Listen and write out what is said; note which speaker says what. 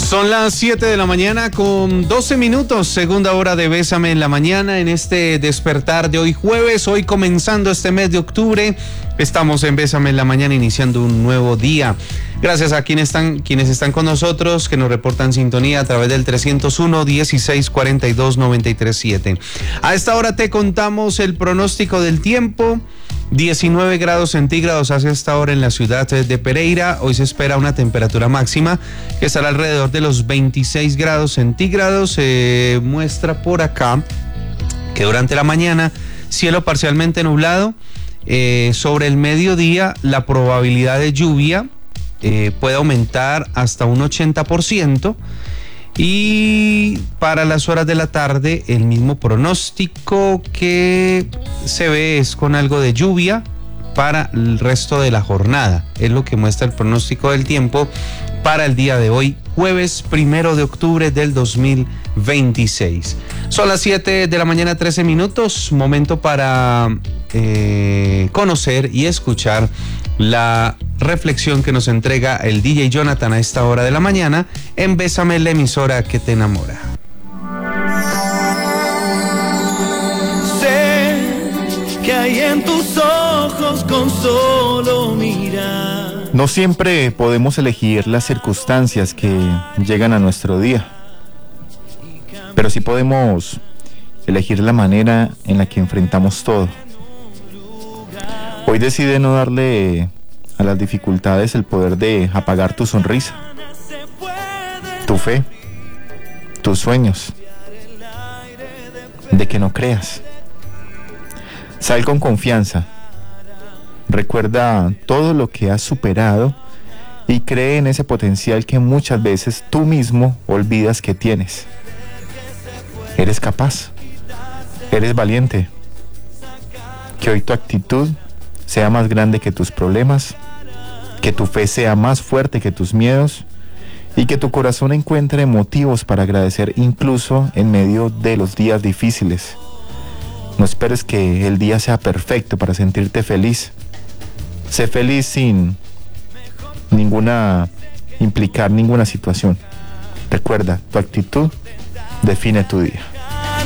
Speaker 1: Son las 7 de la mañana con 12 minutos, segunda hora de Bésame en la mañana, en este despertar de hoy jueves, hoy comenzando este mes de octubre, estamos en Bésame en la mañana iniciando un nuevo día. Gracias a quienes están con nosotros, que nos reportan sintonía a través del 301-1642-937. A esta hora te contamos el pronóstico del tiempo. 19 grados centígrados hace esta hora en la ciudad de Pereira. Hoy se espera una temperatura máxima que estará alrededor de los 26 grados centígrados. Se muestra por acá que durante la mañana cielo parcialmente nublado. Sobre el mediodía la probabilidad de lluvia puede aumentar hasta un 80%. Y para las horas de la tarde, el mismo pronóstico que se ve es con algo de lluvia para el resto de la jornada. Es lo que muestra el pronóstico del tiempo para el día de hoy, jueves 1 de octubre del 2026. Son las 7 de la mañana, 13 minutos. Momento para conocer y escuchar la reflexión que nos entrega el DJ Jonathan a esta hora de la mañana en Bésame, la emisora que te enamora.
Speaker 2: Sé que hay en tus ojos con solo mirar.
Speaker 3: No siempre podemos elegir las circunstancias que llegan a nuestro día, pero sí podemos elegir la manera en la que enfrentamos todo. Hoy decide no darle a las dificultades el poder de apagar tu sonrisa, tu fe, tus sueños, de que no creas. Sal con confianza, recuerda todo lo que has superado y cree en ese potencial que muchas veces tú mismo olvidas que tienes. Eres capaz, eres valiente. Que hoy tu actitud sea más grande que tus problemas, que tu fe sea más fuerte que tus miedos y que tu corazón encuentre motivos para agradecer incluso en medio de los días difíciles. No esperes que el día sea perfecto para sentirte feliz. Sé feliz sin implicar ninguna situación. Recuerda, tu actitud define tu día.